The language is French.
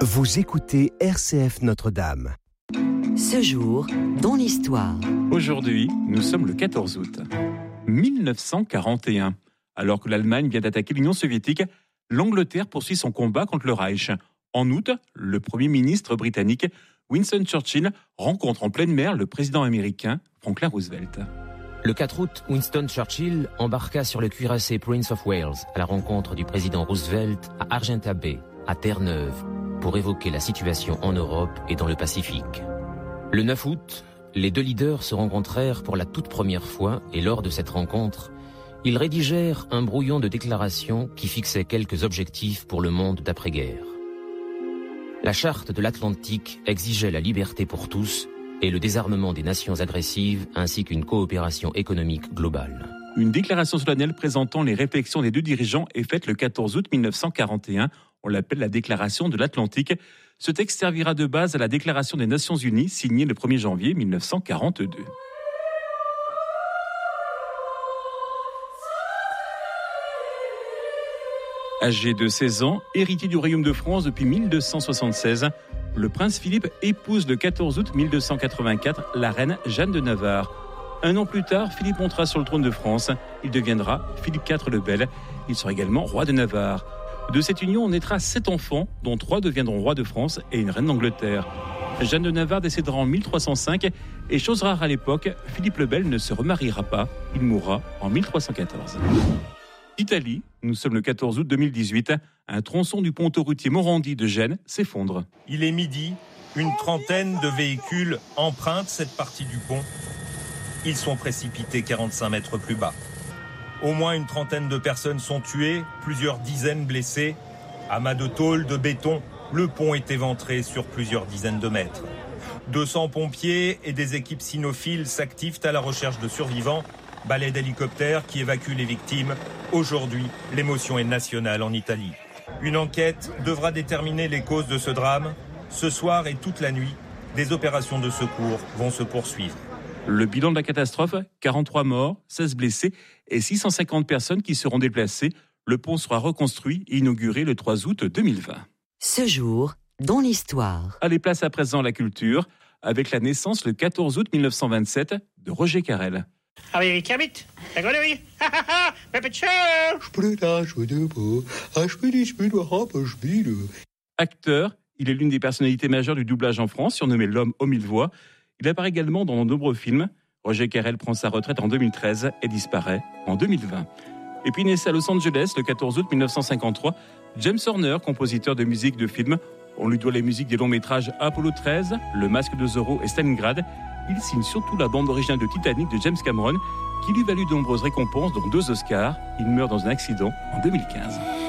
Vous écoutez RCF Notre-Dame. Ce jour, dans l'histoire. Aujourd'hui, nous sommes le 14 août 1941. Alors que l'Allemagne vient d'attaquer l'Union soviétique, l'Angleterre poursuit son combat contre le Reich. En août, le Premier ministre britannique Winston Churchill rencontre en pleine mer le président américain Franklin Roosevelt. Le 4 août, Winston Churchill embarqua sur le cuirassé Prince of Wales à la rencontre du président Roosevelt à Argenta Bay, à Terre-Neuve, pour évoquer la situation en Europe et dans le Pacifique. Le 9 août, les deux leaders se rencontrèrent pour la toute première fois et lors de cette rencontre, ils rédigèrent un brouillon de déclaration qui fixait quelques objectifs pour le monde d'après-guerre. La charte de l'Atlantique exigeait la liberté pour tous et le désarmement des nations agressives ainsi qu'une coopération économique globale. Une déclaration solennelle présentant les réflexions des deux dirigeants est faite le 14 août 1941. On l'appelle la Déclaration de l'Atlantique. Ce texte servira de base à la Déclaration des Nations Unies signée le 1er janvier 1942. Âgé de 16 ans, héritier du Royaume de France depuis 1276, le prince Philippe épouse le 14 août 1284 la reine Jeanne de Navarre. Un an plus tard, Philippe montera sur le trône de France. Il deviendra Philippe IV le Bel. Il sera également roi de Navarre. De cette union, on naîtra 7 enfants, dont 3 deviendront rois de France et une reine d'Angleterre. Jeanne de Navarre décédera en 1305 et chose rare à l'époque, Philippe le Bel ne se remariera pas. Il mourra en 1314. Italie, nous sommes le 14 août 2018. Un tronçon du pont autoroutier Morandi de Gênes s'effondre. Il est midi, une trentaine de véhicules empruntent cette partie du pont. Ils sont précipités 45 mètres plus bas. Au moins une trentaine de personnes sont tuées, plusieurs dizaines blessées. Amas de tôle, de béton, le pont est éventré sur plusieurs dizaines de mètres. 200 pompiers et des équipes cynophiles s'activent à la recherche de survivants. Balai d'hélicoptères qui évacuent les victimes. Aujourd'hui, l'émotion est nationale en Italie. Une enquête devra déterminer les causes de ce drame. Ce soir et toute la nuit, des opérations de secours vont se poursuivre. Le bilan de la catastrophe, 43 morts, 16 blessés et 650 personnes qui seront déplacées. Le pont sera reconstruit et inauguré le 3 août 2020. Ce jour, dans l'histoire. Allez, place à présent à la culture, avec la naissance le 14 août 1927 de Roger Carrel. Acteur, il est l'une des personnalités majeures du doublage en France, surnommé l'homme aux 1000 voix. Il apparaît également dans de nombreux films. Roger Carrel prend sa retraite en 2013 et disparaît en 2020. Et puis naissait à Los Angeles le 14 août 1953, James Horner, compositeur de musique de films. On lui doit les musiques des longs métrages Apollo 13, Le Masque de Zorro et Stalingrad. Il signe surtout la bande originale de Titanic de James Cameron, qui lui valut de nombreuses récompenses, dont 2 Oscars. Il meurt dans un accident en 2015.